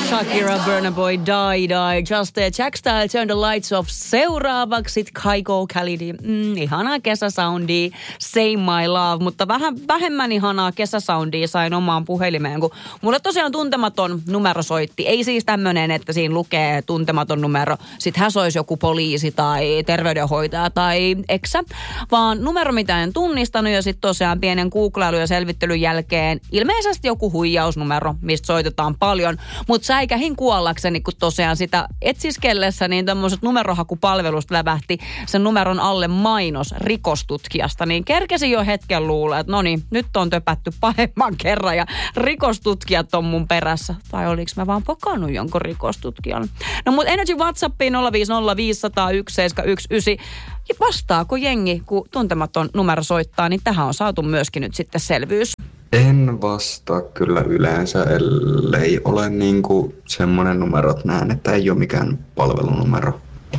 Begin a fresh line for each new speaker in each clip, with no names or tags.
Shakira, Burna Boy, Die, Just Jack Style, Turn the Lights Off. Seuraavaksi Kygo Khalidi. Ihanaa kesäsoundia, Say My Love, mutta vähän vähemmän ihanaa kesäsoundia sain omaan puhelimeen, kun mulle tosiaan tuntematon numero soitti. Ei siis tämmönen, että siinä lukee tuntematon numero, sit hän olisi joku poliisi tai terveydenhoitaja tai eksä, vaan numero, mitä en tunnistanut, ja sitten tosiaan pienen googlailun ja selvittelyn jälkeen ilmeisesti joku huijausnumero, mistä soitetaan paljon, mutta säikähin kuollakseni, kun tosiaan sitä etsiskellessä, niin tämmöiset numerohakupalvelusta lävähti sen numeron alle mainos rikostutkijasta, niin kerkesin jo hetken luulla, että no niin, nyt on töpätty pahemman kerran ja rikostutkijat on mun perässä. Tai oliks mä vaan pokannut jonkun rikostutkijan? No mut Energy WhatsAppiin 050501719. Ja vastaako jengi, kun tuntematon numero soittaa, niin tähän on saatu myöskin nyt sitten selvyys.
En vastaa kyllä yleensä, ellei ole niinku semmoinen numero, että näen, että ei ole mikään palvelunumero.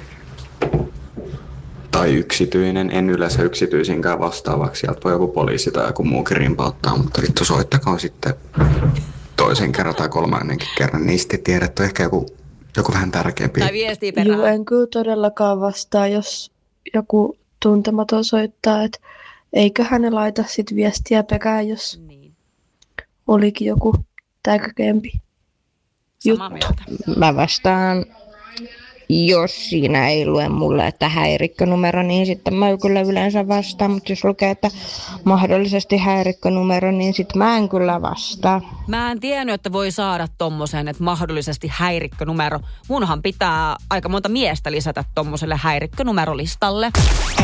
Tai yksityinen, en yleensä yksityisinkään vastaavaksi. Sieltä voi joku poliisi tai joku muukin rimpauttaa, mutta vittu soittakaa sitten toisen kerran tai kolmannenkin kerran. Niin sitten tiedät, ehkä joku vähän tärkeämpi.
Tai viestiä perään.
Joo, en kyllä todellakaan vastaa, jos joku tuntematon soittaa, että eiköhän ne laita sitten viestiä perään, jos olikin joku tärkeämpi juttu.
Mä vastaan, jos siinä ei lue mulle, että häirikkönumero, niin sitten mä kyllä yleensä vastaan. Mutta jos lukee, että mahdollisesti häirikkönumero, niin sitten mä en kyllä vastaa.
Mä en tiennyt, että voi saada tommosen, että mahdollisesti häirikkönumero. Munhan pitää aika monta miestä lisätä tommoselle häirikkönumerolistalle.